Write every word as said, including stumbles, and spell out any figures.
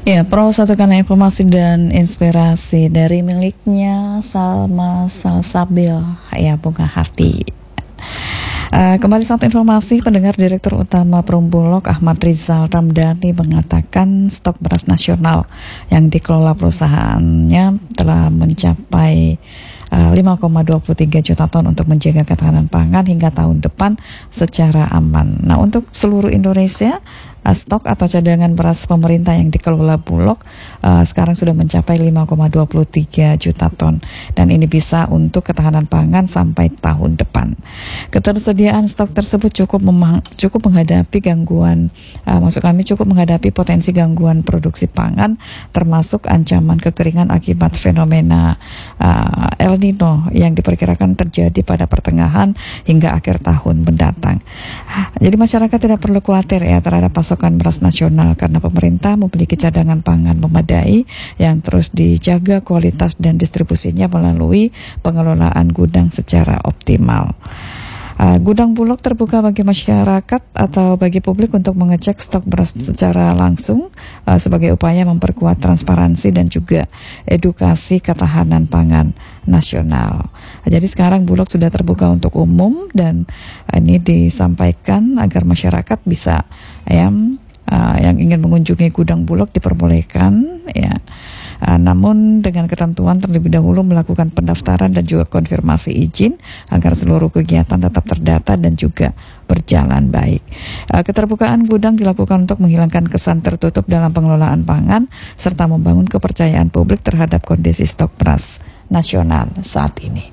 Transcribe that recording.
Ya, Pro satukan informasi dan inspirasi dari miliknya Salma Salsabil, ya Bunga Hati. Uh, kembali satu informasi, pendengar. Direktur Utama Perumbulok Ahmad Rizal Ramdhani mengatakan stok beras nasional yang dikelola perusahaannya telah mencapai uh, lima koma dua puluh tiga juta ton untuk menjaga ketahanan pangan hingga tahun depan secara aman. Nah, untuk seluruh Indonesia, uh, stok atau cadangan beras pemerintah yang dikelola Bulog uh, sekarang sudah mencapai lima koma dua puluh tiga juta ton, dan ini bisa untuk ketahanan pangan sampai tahun depan. Ketersediaan stok tersebut cukup memang, cukup menghadapi gangguan, uh, maksud kami cukup menghadapi potensi gangguan produksi pangan, termasuk ancaman kekeringan akibat fenomena uh, El Nino yang diperkirakan terjadi pada pertengahan hingga akhir tahun mendatang. Jadi masyarakat tidak perlu khawatir ya terhadap pasokan beras nasional, karena pemerintah memiliki cadangan pangan memadai yang terus dijaga kualitas dan distribusinya melalui pengelolaan gudang secara optimal. Uh, gudang Bulog terbuka bagi masyarakat atau bagi publik untuk mengecek stok beras secara langsung uh, sebagai upaya memperkuat transparansi dan juga edukasi ketahanan pangan nasional. Uh, jadi sekarang Bulog sudah terbuka untuk umum, dan uh, ini disampaikan agar masyarakat bisa ya, uh, yang ingin mengunjungi gudang Bulog diperbolehkan ya. Uh, namun dengan ketentuan terlebih dahulu melakukan pendaftaran dan juga konfirmasi izin agar seluruh kegiatan tetap terdata dan juga berjalan baik. Uh, keterbukaan gudang dilakukan untuk menghilangkan kesan tertutup dalam pengelolaan pangan serta membangun kepercayaan publik terhadap kondisi stok beras nasional saat ini.